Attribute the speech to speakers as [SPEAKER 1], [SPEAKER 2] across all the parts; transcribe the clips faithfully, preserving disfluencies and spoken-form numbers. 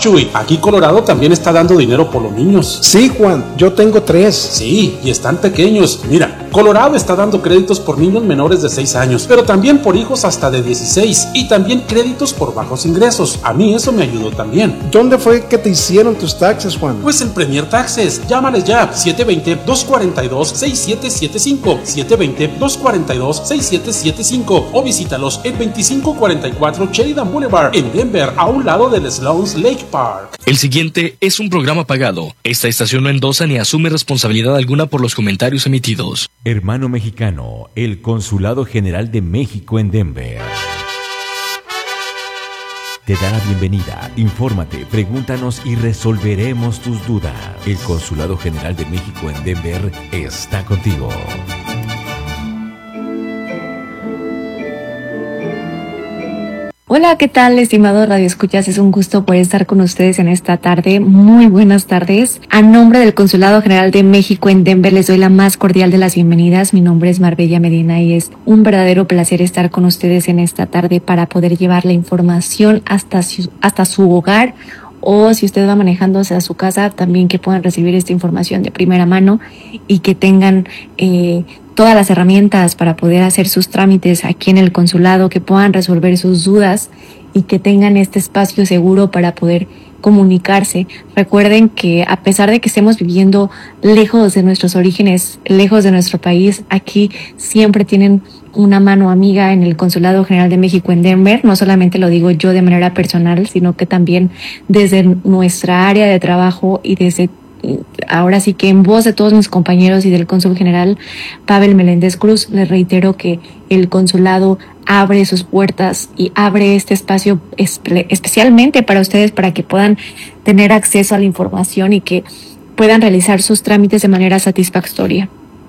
[SPEAKER 1] Chuy, aquí Colorado también está dando dinero por los niños.
[SPEAKER 2] Sí, Juan, yo tengo tres.
[SPEAKER 1] Sí, y están pequeños. Mira, Colorado está dando créditos por niños menores de seis años, pero también por hijos hasta de dieciséis y también créditos por bajos ingresos. A mí eso me ayudó también.
[SPEAKER 2] ¿Dónde fue que te hicieron tus taxes, Juan?
[SPEAKER 1] Pues en Premier Taxes. Llámales ya, siete dos cero, dos cuatro dos, seis siete siete cinco, siete dos cero, dos cuatro dos, seis siete siete cinco o visítalos en veinticinco cuarenta y cuatro Sheridan Boulevard en Denver, a un lado del Sloan's Lake Park.
[SPEAKER 3] El siguiente es un programa pagado. Esta estación no endosa ni asume responsabilidad alguna por los comentarios emitidos.
[SPEAKER 4] Hermano Mexicano, el Consulado General de México en Denver te da la bienvenida. Infórmate, pregúntanos y resolveremos tus dudas. El Consulado General de México en Denver está contigo.
[SPEAKER 5] Hola, ¿qué tal, estimados radioescuchas? Es un gusto poder estar con ustedes en esta tarde. Muy buenas tardes. A nombre del Consulado General de México en Denver les doy la más cordial de las bienvenidas. Mi nombre es Marbella Medina y es un verdadero placer estar con ustedes en esta tarde para poder llevar la información hasta su, hasta su hogar, o si usted va manejándose a su casa, también que puedan recibir esta información de primera mano y que tengan eh, todas las herramientas para poder hacer sus trámites aquí en el consulado, que puedan resolver sus dudas y que tengan este espacio seguro para poder comunicarse. Recuerden que a pesar de que estemos viviendo lejos de nuestros orígenes, lejos de nuestro país, aquí siempre tienen una mano amiga en el Consulado General de México en Denver. No solamente lo digo yo de manera personal, sino que también desde nuestra área de trabajo y desde ahora sí que en voz de todos mis compañeros y del cónsul general Pavel Meléndez Cruz, les reitero que el consulado abre sus puertas y abre este espacio espe- especialmente para ustedes, para que puedan tener acceso a la información y que puedan realizar sus trámites de manera satisfactoria.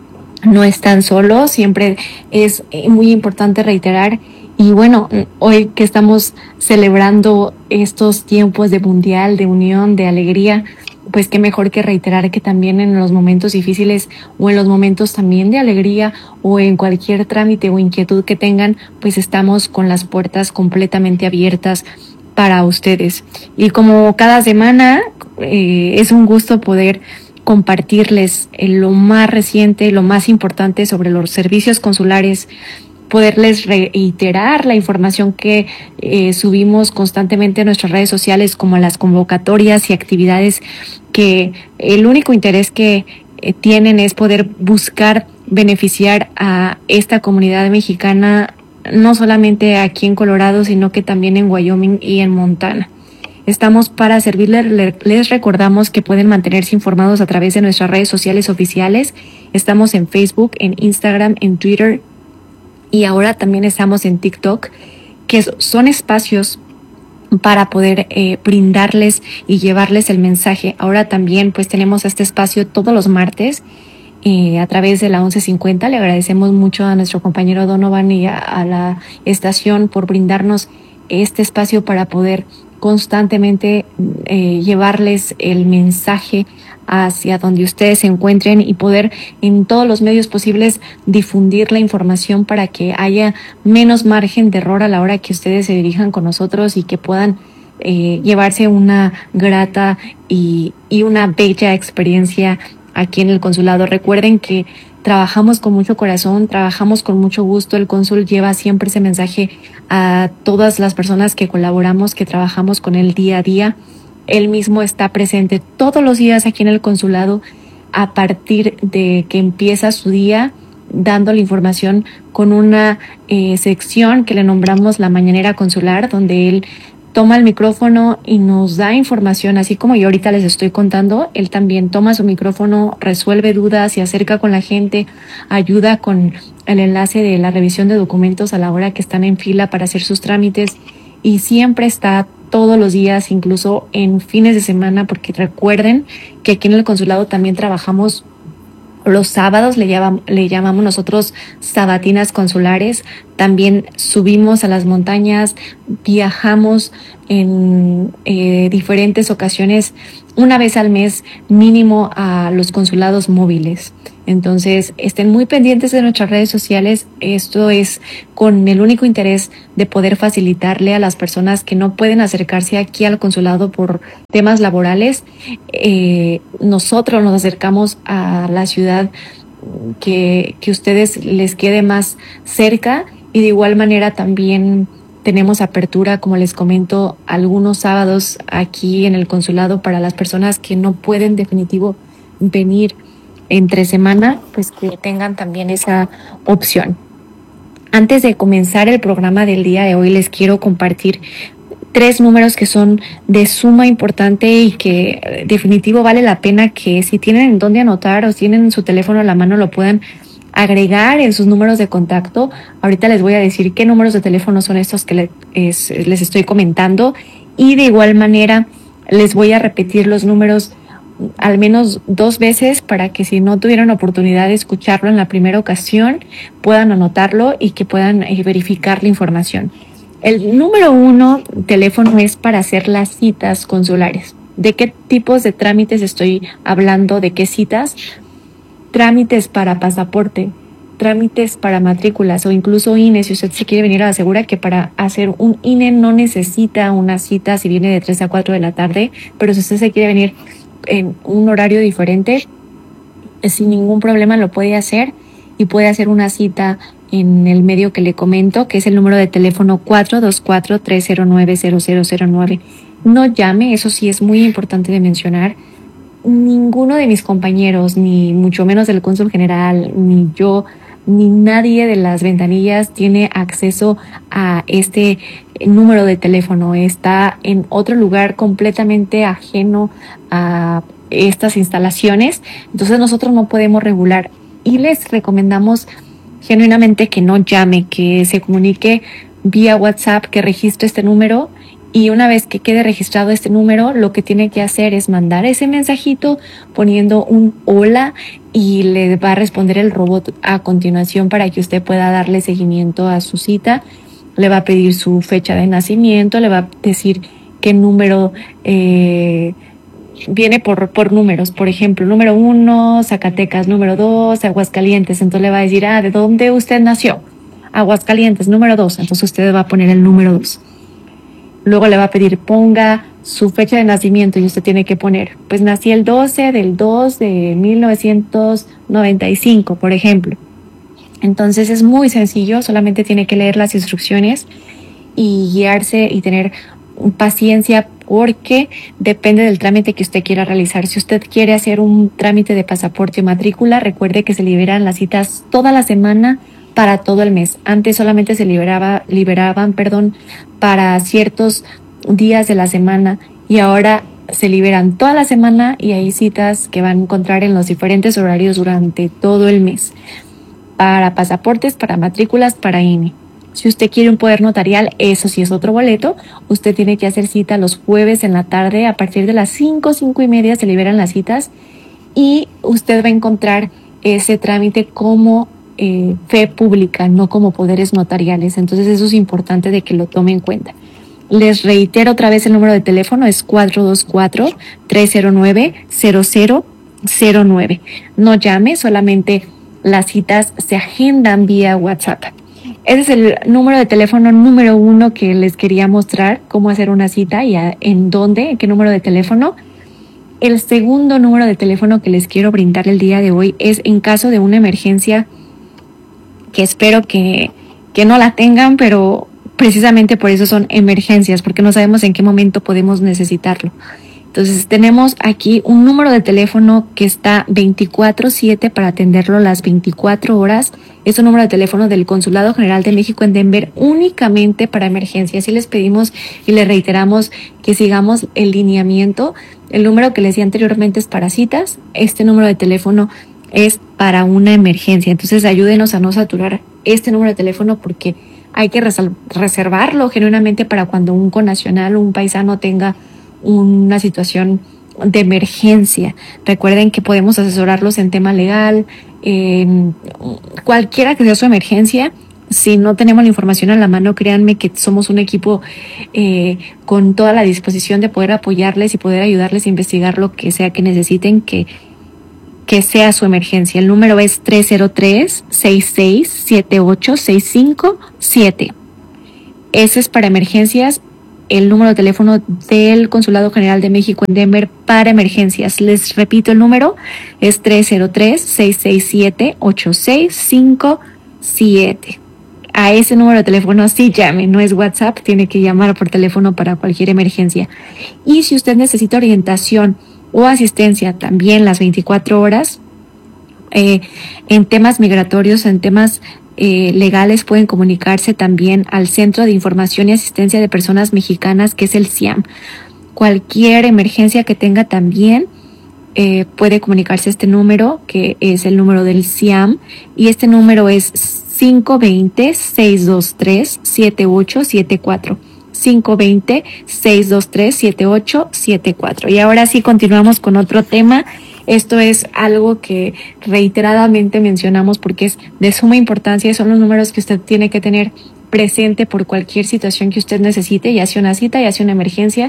[SPEAKER 5] No están solos, siempre es muy importante reiterar. Y bueno, hoy que estamos celebrando estos tiempos de mundial, de unión, de alegría, pues qué mejor que reiterar que también en los momentos difíciles o en los momentos también de alegría o en cualquier trámite o inquietud que tengan, pues estamos con las puertas completamente abiertas para ustedes. Y como cada semana, eh, es un gusto poder compartirles lo más reciente, lo más importante sobre los servicios consulares, poderles reiterar la información que eh, subimos constantemente en nuestras redes sociales, como las convocatorias y actividades, que el único interés que eh, tienen es poder buscar beneficiar a esta comunidad mexicana, no solamente aquí en Colorado, sino que también en Wyoming y en Montana. Estamos para servirles. Les recordamos que pueden mantenerse informados a través de nuestras redes sociales oficiales. Estamos en Facebook, en Instagram, en Twitter, y ahora también estamos en TikTok, que son espacios para poder eh, brindarles y llevarles el mensaje. Ahora también pues tenemos este espacio todos los martes eh, a través de la once cincuenta. Le agradecemos mucho a nuestro compañero Donovan y a, a la estación por brindarnos este espacio para poder constantemente eh, llevarles el mensaje hacia donde ustedes se encuentren y poder en todos los medios posibles difundir la información para que haya menos margen de error a la hora que ustedes se dirijan con nosotros y que puedan eh, llevarse una grata y, y una bella experiencia aquí en el consulado. Recuerden que trabajamos con mucho corazón, trabajamos con mucho gusto. El cónsul lleva siempre ese mensaje a todas las personas que colaboramos, que trabajamos con él día a día. Él mismo está presente todos los días aquí en el consulado a partir de que empieza su día, dando la información con una eh, sección que le nombramos la Mañanera Consular, donde él toma el micrófono y nos da información, así como yo ahorita les estoy contando. Él también toma su micrófono, resuelve dudas, se acerca con la gente, ayuda con el enlace de la revisión de documentos a la hora que están en fila para hacer sus trámites, y siempre está todos los días, incluso en fines de semana, porque recuerden que aquí en el consulado también trabajamos los sábados, le llamamos, le llamamos nosotros sabatinas consulares, También subimos a las montañas, viajamos en eh, diferentes ocasiones, una vez al mes mínimo, a los consulados móviles. Entonces, estén muy pendientes de nuestras redes sociales. Esto es con el único interés de poder facilitarle a las personas que no pueden acercarse aquí al consulado por temas laborales. Eh, nosotros nos acercamos a la ciudad que, que ustedes les quede más cerca, y de igual manera también tenemos apertura, como les comento, algunos sábados aquí en el consulado para las personas que no pueden definitivo venir entre semana, pues que tengan también esa opción. Antes de comenzar el programa del día de hoy, les quiero compartir tres números que son de suma importante y que definitivo vale la pena que, si tienen en dónde anotar o tienen su teléfono a la mano, lo puedan agregar en sus números de contacto. Ahorita les voy a decir qué números de teléfono son estos que les, es, les estoy comentando, y de igual manera les voy a repetir los números al menos dos veces para que, si no tuvieron oportunidad de escucharlo en la primera ocasión, puedan anotarlo y que puedan eh, verificar la información. El número uno teléfono es para hacer las citas consulares. ¿De qué tipos de trámites estoy hablando? ¿De qué citas? Trámites para pasaporte, trámites para matrículas o incluso I N E. Si usted se quiere venir a la segura, que para hacer un I N E no necesita una cita si viene de tres a cuatro de la tarde, pero si usted se quiere venir en un horario diferente, sin ningún problema lo puede hacer, y puede hacer una cita en el medio que le comento, que es el número de teléfono cuatro dos cuatro, tres cero nueve, cero cero cero nueve. No llame, eso sí es muy importante de mencionar. Ninguno de mis compañeros, ni mucho menos del cónsul general, ni yo, ni nadie de las ventanillas tiene acceso a este número de teléfono. Está en otro lugar completamente ajeno a estas instalaciones. Entonces nosotros no podemos regular, y les recomendamos genuinamente que no llame, que se comunique vía WhatsApp, que registre este número. Y una vez que quede registrado este número, lo que tiene que hacer es mandar ese mensajito poniendo un hola, y le va a responder el robot a continuación para que usted pueda darle seguimiento a su cita. Le va a pedir su fecha de nacimiento, le va a decir qué número eh, viene por, por números. Por ejemplo, número uno, Zacatecas; número dos, Aguascalientes. Entonces le va a decir, ah, ¿de dónde usted nació? Aguascalientes, número dos. Entonces usted va a poner el número dos. Luego le va a pedir ponga su fecha de nacimiento, y usted tiene que poner, pues nací el doce del dos de mil novecientos noventa y cinco, por ejemplo. Entonces es muy sencillo, solamente tiene que leer las instrucciones y guiarse y tener paciencia, porque depende del trámite que usted quiera realizar. Si usted quiere hacer un trámite de pasaporte o matrícula, recuerde que se liberan las citas toda la semana para todo el mes. Antes solamente se liberaba, liberaban, perdón, para ciertos días de la semana, y ahora se liberan toda la semana, y hay citas que van a encontrar en los diferentes horarios durante todo el mes. Para pasaportes, para matrículas, para I N E. Si usted quiere un poder notarial, eso sí es otro boleto. Usted tiene que hacer cita los jueves en la tarde. A partir de las cinco, cinco y media se liberan las citas, y usted va a encontrar ese trámite como Eh, fe pública, no como poderes notariales. Entonces eso es importante de que lo tome en cuenta. Les reitero otra vez el número de teléfono, es cuatro dos cuatro, tres cero nueve, cero cero cero nueve. No llame, solamente las citas se agendan vía WhatsApp. Ese es el número de teléfono número uno que les quería mostrar, cómo hacer una cita y a, en dónde, en qué número de teléfono. El segundo número de teléfono que les quiero brindar el día de hoy es en caso de una emergencia, que espero que, que no la tengan, pero precisamente por eso son emergencias, porque no sabemos en qué momento podemos necesitarlo. Entonces tenemos aquí un número de teléfono que está veinticuatro siete para atenderlo las veinticuatro horas. Es un número de teléfono del Consulado General de México en Denver, únicamente para emergencias. Y les pedimos y les reiteramos que sigamos el lineamiento. El número que les di anteriormente es para citas. Este número de teléfono es para una emergencia. Entonces ayúdenos a no saturar este número de teléfono, porque hay que reservarlo genuinamente para cuando un connacional o un paisano tenga una situación de emergencia. Recuerden que podemos asesorarlos en tema legal, en cualquiera que sea su emergencia. Si no tenemos la información a la mano, créanme que somos un equipo eh, con toda la disposición de poder apoyarles y poder ayudarles a investigar lo que sea que necesiten, que, que sea su emergencia. El número es tres cero tres, seis seis siete ocho, seis cinco siete. Ese es para emergencias. El número de teléfono del Consulado General de México en Denver para emergencias. Les repito, el número es tres cero tres, seis seis siete, ocho seis cinco siete. A ese número de teléfono sí llame, no es WhatsApp, tiene que llamar por teléfono para cualquier emergencia. Y si usted necesita orientación o asistencia también las veinticuatro horas, eh, en temas migratorios, en temas eh, legales, pueden comunicarse también al Centro de Información y Asistencia de Personas Mexicanas, que es el C I A M. Cualquier emergencia que tenga también eh, puede comunicarse a este número, que es el número del C I A M, y este número es cinco dos cero, seis dos tres, siete ocho siete cuatro. cinco dos cero, seis dos tres, siete ocho siete cuatro. Y ahora sí continuamos con otro tema. Esto es algo que reiteradamente mencionamos porque es de suma importancia y son los números que usted tiene que tener presente por cualquier situación que usted necesite, ya sea una cita, ya sea una emergencia,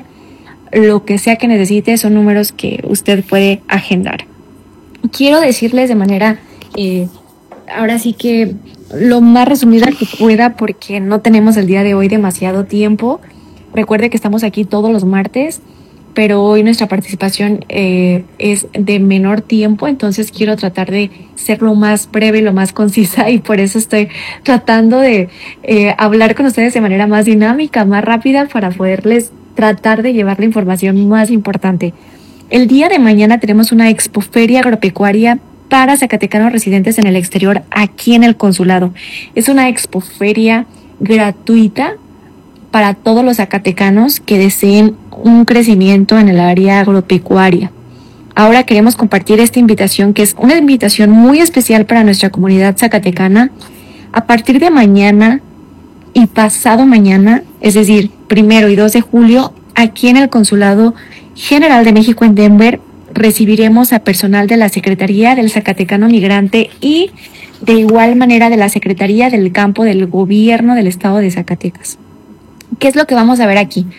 [SPEAKER 5] lo que sea que necesite, son números que usted puede agendar. Quiero decirles de manera, eh, ahora sí que lo más resumida que pueda, porque no tenemos el día de hoy demasiado tiempo. Recuerde que estamos aquí todos los martes, pero hoy nuestra participación eh, es de menor tiempo, entonces quiero tratar de ser lo más breve y lo más concisa, y por eso estoy tratando de eh, hablar con ustedes de manera más dinámica, más rápida, para poderles tratar de llevar la información más importante. El día de mañana tenemos una expoferia agropecuaria para zacatecanos residentes en el exterior aquí en el consulado. Es una expoferia gratuita para todos los zacatecanos que deseen un crecimiento en el área agropecuaria. Ahora queremos compartir esta invitación, que es una invitación muy especial para nuestra comunidad zacatecana. A partir de mañana y pasado mañana, es decir, primero y dos de julio, aquí en el Consulado General de México en Denver, recibiremos a personal de la Secretaría del Zacatecano Migrante y de igual manera de la Secretaría del Campo del Gobierno del Estado de Zacatecas. ¿Qué es lo que vamos a ver aquí?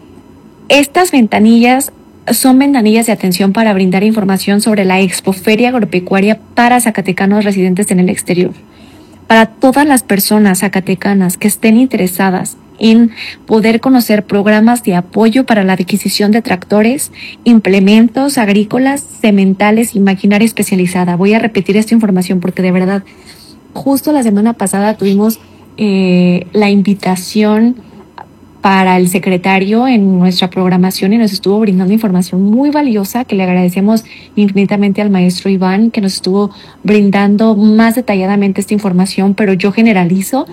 [SPEAKER 5] Estas ventanillas son ventanillas de atención para brindar información sobre la expoferia agropecuaria para zacatecanos residentes en el exterior. Para todas las personas zacatecanas que estén interesadas en poder conocer programas de apoyo para la adquisición de tractores, implementos agrícolas, sementales y maquinaria especializada. Voy a repetir esta información porque de verdad, justo la semana pasada tuvimos eh, la invitación para el secretario en nuestra programación y nos estuvo brindando información muy valiosa, que le agradecemos infinitamente al maestro Iván, que nos estuvo brindando más detalladamente esta información, pero yo generalizo.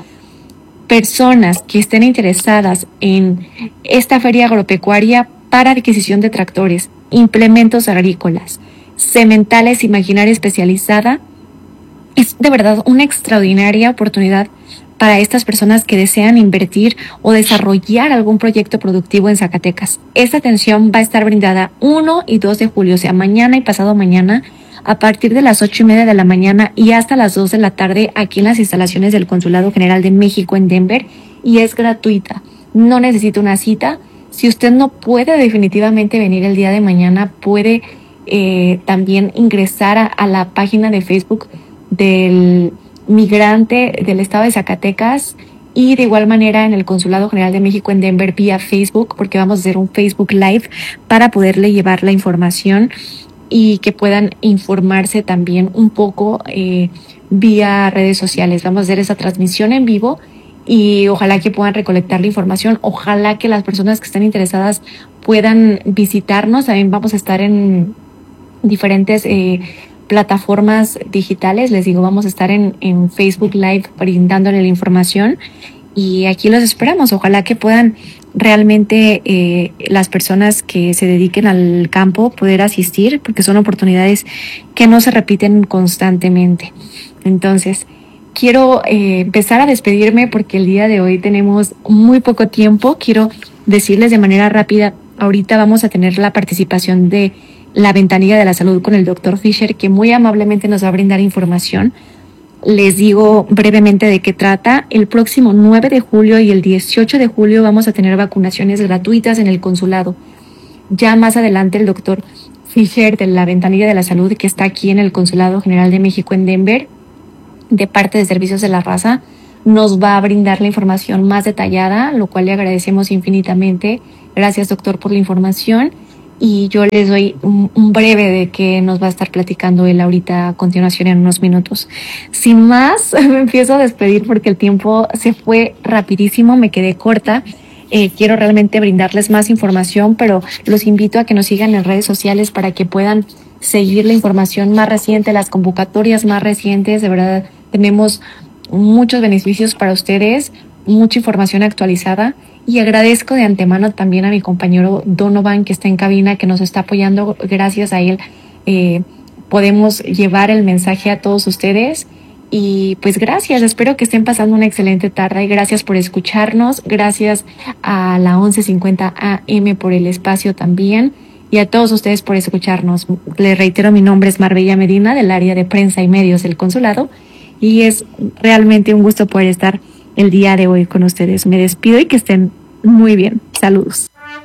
[SPEAKER 5] Personas que estén interesadas en esta feria agropecuaria para adquisición de tractores, implementos agrícolas, sementales y maquinaria especializada, es de verdad una extraordinaria oportunidad para estas personas que desean invertir o desarrollar algún proyecto productivo en Zacatecas. Esta atención va a estar brindada uno y dos de julio, o sea, mañana y pasado mañana, a partir de las ocho y media de la mañana y hasta las dos de la tarde aquí en las instalaciones del Consulado General de México en Denver, y es gratuita. No necesita una cita. Si usted no puede definitivamente venir el día de mañana, puede eh, también ingresar a, a la página de Facebook del migrante del estado de Zacatecas y de igual manera en el Consulado General de México en Denver vía Facebook, porque vamos a hacer un Facebook Live para poderle llevar la información y que puedan informarse también un poco eh, vía redes sociales. Vamos a hacer esa transmisión en vivo y ojalá que puedan recolectar la información. Ojalá que las personas que estén interesadas puedan visitarnos. También vamos a estar en diferentes eh, plataformas digitales. Les digo, vamos a estar en, en Facebook Live brindándole la información y aquí los esperamos. Ojalá que puedan realmente eh, las personas que se dediquen al campo poder asistir, porque son oportunidades que no se repiten constantemente. Entonces, quiero eh, empezar a despedirme porque el día de hoy tenemos muy poco tiempo. Quiero decirles de manera rápida, ahorita vamos a tener la participación de la ventanilla de la salud con el doctor Fisher, que muy amablemente nos va a brindar información. les digo brevemente de qué trata. El próximo nueve de julio y el dieciocho de julio vamos a tener vacunaciones gratuitas en el consulado. Ya más adelante el doctor Fisher de la Ventanilla de la Salud, que está aquí en el Consulado General de México en Denver, de parte de Servicios de la Raza, nos va a brindar la información más detallada, lo cual le agradecemos infinitamente. Gracias, doctor, por la información. Y yo les doy un, un breve de que nos va a estar platicando él ahorita a continuación en unos minutos. Sin más, me empiezo a despedir porque el tiempo se fue rapidísimo, me quedé corta. Eh, quiero realmente brindarles más información, pero los invito a que nos sigan en redes sociales para que puedan seguir la información más reciente, las convocatorias más recientes. De verdad, tenemos muchos beneficios para ustedes, mucha información actualizada. Y agradezco de antemano también a mi compañero Donovan, que está en cabina, que nos está apoyando. Gracias a él eh, podemos llevar el mensaje a todos ustedes. Y pues gracias, espero que estén pasando una excelente tarde y gracias por escucharnos. Gracias a la once cincuenta A M por el espacio también y a todos ustedes por escucharnos. Les reitero, mi nombre es Marbella Medina, del área de prensa y medios del consulado, y es realmente un gusto poder estar el día de hoy con ustedes. Me despido y que estén muy bien. Saludos.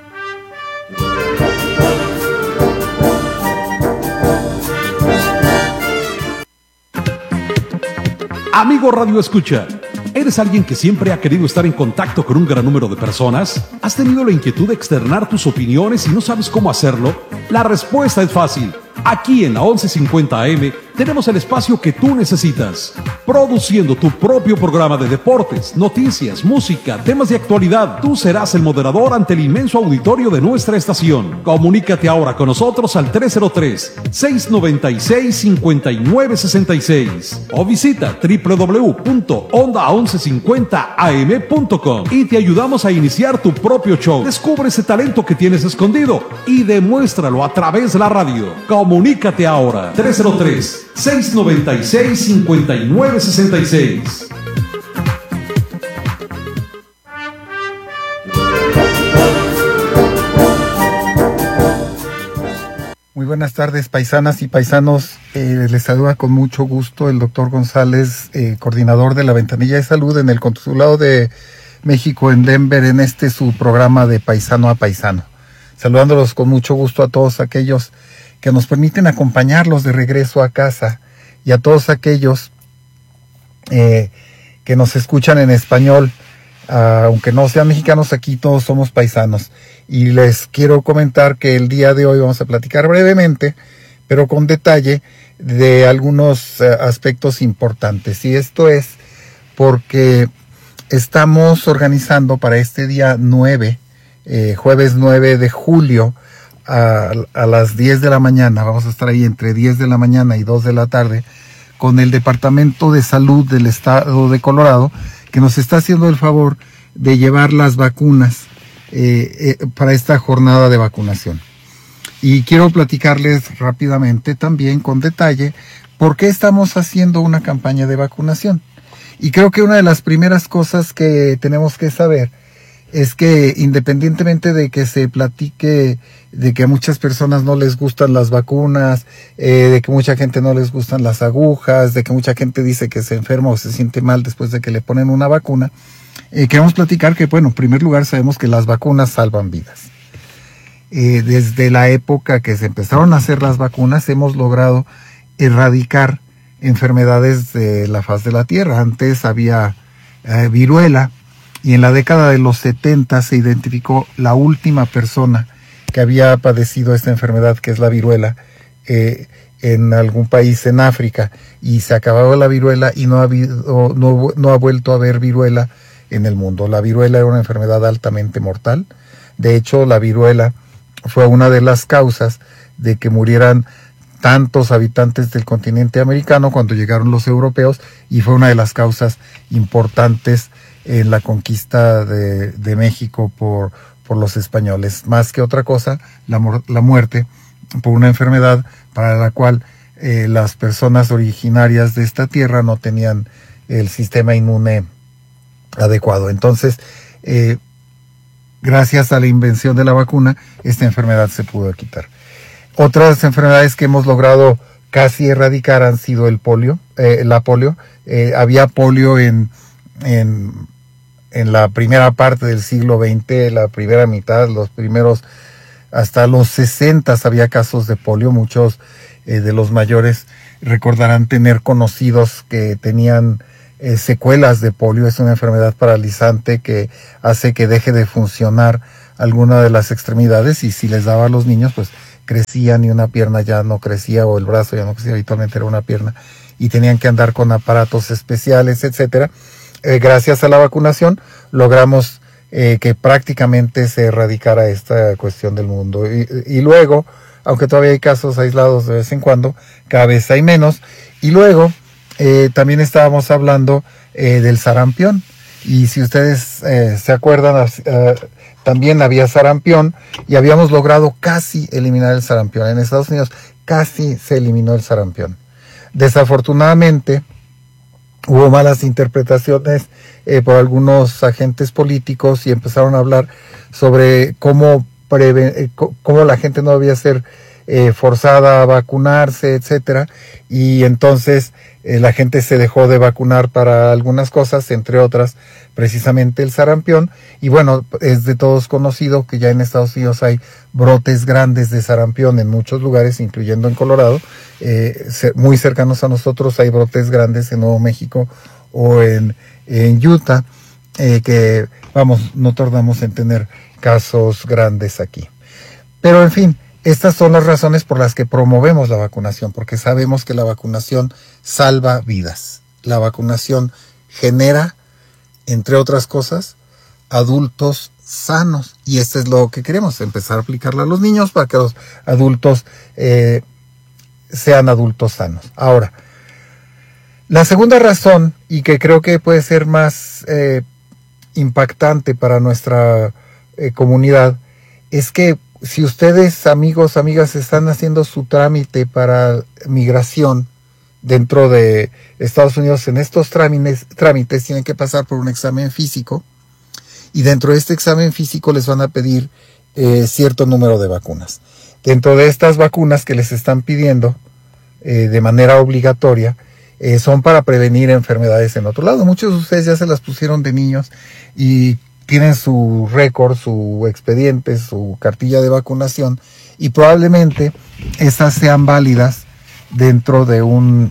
[SPEAKER 1] Amigo Radio Escucha, ¿eres alguien que siempre ha querido estar en contacto con un gran número de personas? ¿Has tenido la inquietud de externar tus opiniones y no sabes cómo hacerlo? La respuesta es fácil. Aquí en la once cincuenta A M tenemos el espacio que tú necesitas, produciendo tu propio programa de deportes, noticias, música, temas de actualidad. Tú serás el moderador ante el inmenso auditorio de nuestra estación. Comunícate ahora con nosotros al tres cero tres, seis nueve seis, cinco nueve seis seis o visita doble u doble u doble u punto onda once cincuenta a m punto com y te ayudamos a iniciar tu propio show. Descubre ese talento que tienes escondido y demuéstralo a través de la radio. Comunícate ahora, tres cero tres, seis nueve seis, cinco nueve seis seis.
[SPEAKER 6] Muy buenas tardes, paisanas y paisanos. Eh, les saluda con mucho gusto el doctor González, eh, coordinador de la Ventanilla de Salud en el Consulado de México en Denver, en este su programa de Paisano a Paisano. Saludándolos con mucho gusto a todos aquellos que nos permiten acompañarlos de regreso a casa y a todos aquellos eh, que nos escuchan en español, uh, aunque no sean mexicanos, aquí todos somos paisanos. Y les quiero comentar que el día de hoy vamos a platicar brevemente, pero con detalle, de algunos uh, aspectos importantes. Y esto es porque estamos organizando para este día nueve, eh, jueves nueve de julio, A, a las diez de la mañana, vamos a estar ahí entre diez de la mañana y dos de la tarde, con el Departamento de Salud del Estado de Colorado, que nos está haciendo el favor de llevar las vacunas eh, eh, para esta jornada de vacunación. Y quiero platicarles rápidamente, también con detalle, por qué estamos haciendo una campaña de vacunación. Y creo que una de las primeras cosas que tenemos que saber es que independientemente de que se platique de que a muchas personas no les gustan las vacunas, eh, de que mucha gente no les gustan las agujas, de que mucha gente dice que se enferma o se siente mal después de que le ponen una vacuna, eh, queremos platicar que, bueno, en primer lugar sabemos que las vacunas salvan vidas. Eh, desde la época que se empezaron a hacer las vacunas hemos logrado erradicar enfermedades de la faz de la tierra. Antes había eh, viruela, y en la década de los setenta se identificó la última persona que había padecido esta enfermedad, que es la viruela, eh, en algún país en África, y se acababa la viruela y no ha, habido, no, no ha vuelto a haber viruela en el mundo. La viruela era una enfermedad altamente mortal. De hecho, la viruela fue una de las causas de que murieran tantos habitantes del continente americano cuando llegaron los europeos, y fue una de las causas importantes en la conquista de, de México por, por los españoles. Más que otra cosa, la, la muerte por una enfermedad para la cual eh, las personas originarias de esta tierra no tenían el sistema inmune adecuado. Entonces, eh, gracias a la invención de la vacuna, esta enfermedad se pudo quitar. Otras enfermedades que hemos logrado casi erradicar han sido el polio, eh, la polio. Eh, había polio en, en, en la primera parte del siglo veinte, la primera mitad, los primeros, hasta los sesenta había casos de polio. Muchos eh, de los mayores recordarán tener conocidos que tenían eh, secuelas de polio. Es una enfermedad paralizante que hace que deje de funcionar alguna de las extremidades, y si les daba a los niños, pues crecían y una pierna ya no crecía, o el brazo ya no crecía, habitualmente era una pierna, y tenían que andar con aparatos especiales, etcétera. Eh, gracias a la vacunación logramos eh, que prácticamente se erradicara esta cuestión del mundo. Y, y luego, aunque todavía hay casos aislados de vez en cuando, cada vez hay menos. Y luego eh, también estábamos hablando eh, del sarampión. Y si ustedes eh, se acuerdan, eh, también había sarampión, y habíamos logrado casi eliminar el sarampión. En Estados Unidos casi se eliminó el sarampión. Desafortunadamente hubo malas interpretaciones eh, por algunos agentes políticos, y empezaron a hablar sobre cómo, preve- eh, cómo la gente no debía ser eh, forzada a vacunarse, etcétera. Y entonces eh, la gente se dejó de vacunar para algunas cosas, entre otras precisamente el sarampión. Y bueno, es de todos conocido que ya en Estados Unidos hay brotes grandes de sarampión en muchos lugares, incluyendo en Colorado. Eh, muy cercanos a nosotros hay brotes grandes en Nuevo México o en, en Utah, eh, que vamos, no tardamos en tener casos grandes aquí. Pero en fin, estas son las razones por las que promovemos la vacunación, porque sabemos que la vacunación salva vidas. La vacunación genera, entre otras cosas, adultos sanos, y esto es lo que queremos, empezar a aplicarla a los niños para que los adultos eh, sean adultos sanos. Ahora, la segunda razón, y que creo que puede ser más eh, impactante para nuestra eh, comunidad, es que si ustedes, amigos, amigas, están haciendo su trámite para migración dentro de Estados Unidos, en estos trámites, trámites tienen que pasar por un examen físico, y dentro de este examen físico les van a pedir eh, cierto número de vacunas. Dentro de estas vacunas que les están pidiendo eh, de manera obligatoria, eh, son para prevenir enfermedades en otro lado. Muchos de ustedes ya se las pusieron de niños y tienen su récord, su expediente, su cartilla de vacunación, y probablemente estas sean válidas dentro de un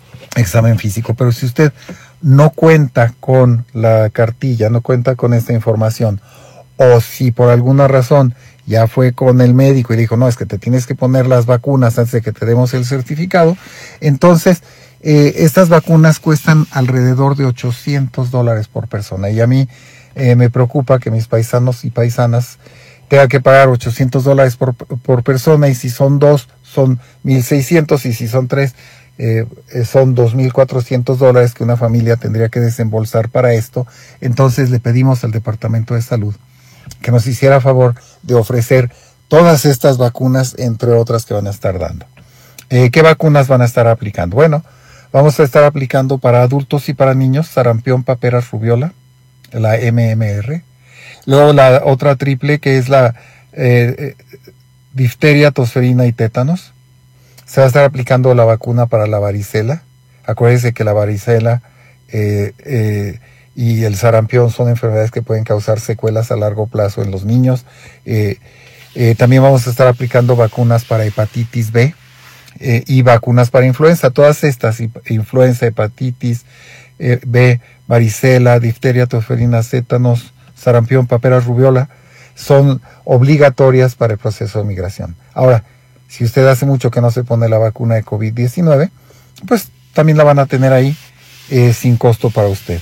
[SPEAKER 6] examen físico. Pero si usted no cuenta con la cartilla, no cuenta con esta información, o si por alguna razón ya fue con el médico y dijo, no, es que te tienes que poner las vacunas antes de que te demos el certificado, entonces eh, estas vacunas cuestan alrededor de ochocientos dólares por persona. Y a mí eh, me preocupa que mis paisanos y paisanas tengan que pagar ochocientos dólares por, por persona, y si son dos son mil seiscientos, y si son tres eh, son dos mil cuatrocientos dólares que una familia tendría que desembolsar para esto. Entonces le pedimos al Departamento de Salud que nos hiciera favor de ofrecer todas estas vacunas, entre otras que van a estar dando. Eh, ¿Qué vacunas van a estar aplicando? Bueno, vamos a estar aplicando para adultos y para niños sarampión, paperas, rubiola, la M M R. Luego la otra triple, que es la eh, difteria, tosferina y tétanos. Se va a estar aplicando la vacuna para la varicela. Acuérdense que la varicela eh, eh, y el sarampión son enfermedades que pueden causar secuelas a largo plazo en los niños. Eh, eh, también vamos a estar aplicando vacunas para hepatitis B eh, y vacunas para influenza. Todas estas, influenza, hepatitis eh, B, varicela, difteria, tosferina, tétanos, sarampión, paperas, rubiola, son obligatorias para el proceso de migración. Ahora, si usted hace mucho que no se pone la vacuna de COVID diecinueve, pues también la van a tener ahí eh, sin costo para usted.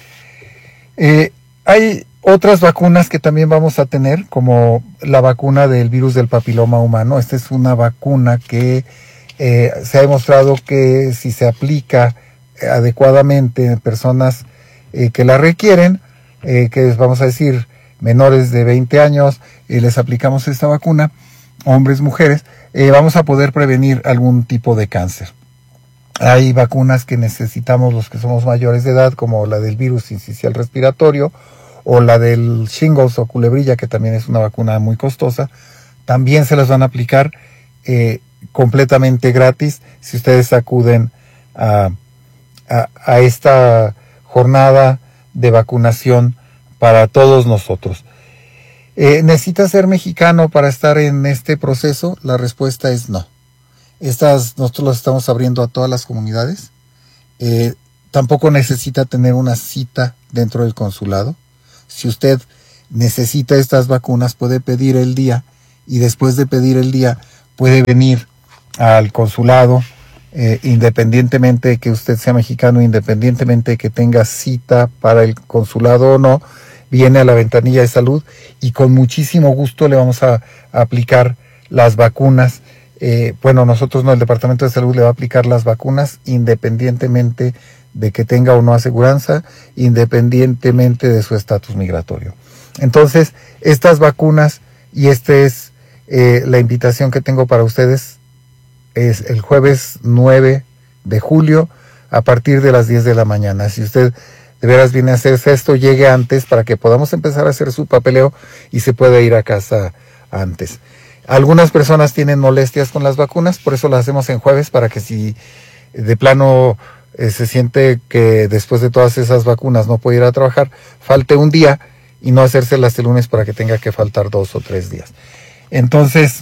[SPEAKER 6] Eh, hay otras vacunas que también vamos a tener, como la vacuna del virus del papiloma humano. Esta es una vacuna que eh, se ha demostrado que si se aplica adecuadamente en personas eh, que la requieren, eh, que es, vamos a decir, menores de veinte años, y les aplicamos esta vacuna, hombres, mujeres, eh, vamos a poder prevenir algún tipo de cáncer. Hay vacunas que necesitamos los que somos mayores de edad, como la del virus sincicial respiratorio, o la del shingles o culebrilla, que también es una vacuna muy costosa. También se las van a aplicar eh, completamente gratis si ustedes acuden a, a, a esta jornada de vacunación para todos nosotros. Eh, ¿Necesita ser mexicano para estar en este proceso? La respuesta es no. Estas nosotros las estamos abriendo a todas las comunidades. Eh, tampoco necesita tener una cita dentro del consulado. Si usted necesita estas vacunas, puede pedir el día y después de pedir el día puede venir al consulado, eh, independientemente de que usted sea mexicano, independientemente de que tenga cita para el consulado o no, viene a la ventanilla de salud y con muchísimo gusto le vamos a, a aplicar las vacunas. Eh, bueno, nosotros no, el Departamento de Salud le va a aplicar las vacunas independientemente de que tenga o no aseguranza, independientemente de su estatus migratorio. Entonces, estas vacunas, y esta es eh, la invitación que tengo para ustedes, es el jueves nueve de julio a partir de las diez de la mañana. Si usted de veras viene a hacerse esto, llegue antes para que podamos empezar a hacer su papeleo y se pueda ir a casa antes. Algunas personas tienen molestias con las vacunas, por eso las hacemos en jueves, para que si de plano eh, se siente que después de todas esas vacunas no puede ir a trabajar, falte un día y no hacérselas el lunes para que tenga que faltar dos o tres días. Entonces,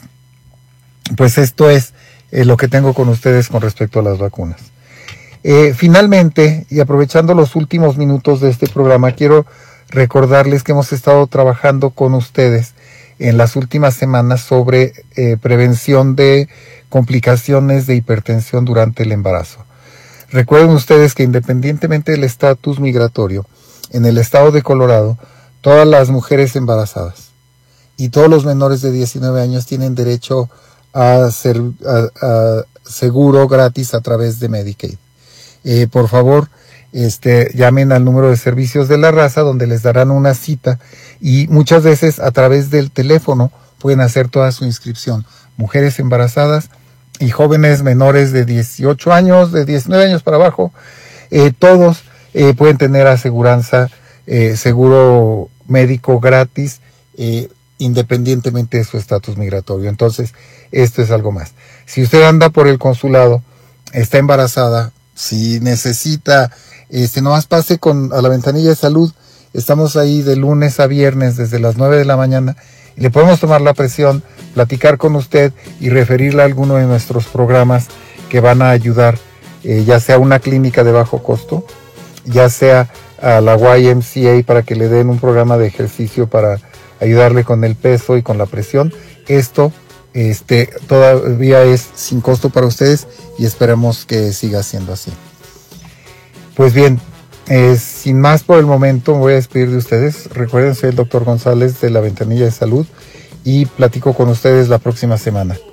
[SPEAKER 6] pues esto es eh, lo que tengo con ustedes con respecto a las vacunas. Eh, finalmente, y aprovechando los últimos minutos de este programa, quiero recordarles que hemos estado trabajando con ustedes en las últimas semanas sobre eh, prevención de complicaciones de hipertensión durante el embarazo. Recuerden ustedes que independientemente del estatus migratorio, en el estado de Colorado, todas las mujeres embarazadas y todos los menores de diecinueve años tienen derecho a, ser, a, a seguro gratis a través de Medicaid. Eh, por favor, este, llamen al número de servicios de la raza, donde les darán una cita, y muchas veces a través del teléfono pueden hacer toda su inscripción. Mujeres embarazadas y jóvenes menores de dieciocho años, de diecinueve años para abajo, eh, todos eh, pueden tener aseguranza, eh, seguro médico gratis, eh, independientemente de su estatus migratorio. Entonces, esto es algo más. Si usted anda por el consulado, está embarazada, si necesita, este, nomás pase con, a la ventanilla de salud. Estamos ahí de lunes a viernes desde las nueve de la mañana y le podemos tomar la presión, platicar con usted y referirle a alguno de nuestros programas que van a ayudar, eh, ya sea una clínica de bajo costo, ya sea a la Y M C A para que le den un programa de ejercicio para ayudarle con el peso y con la presión. Esto Este, todavía es sin costo para ustedes y esperamos que siga siendo así. Pues bien, eh, sin más por el momento, me voy a despedir de ustedes. Recuerden, soy el doctor González de la Ventanilla de Salud y platico con ustedes la próxima semana.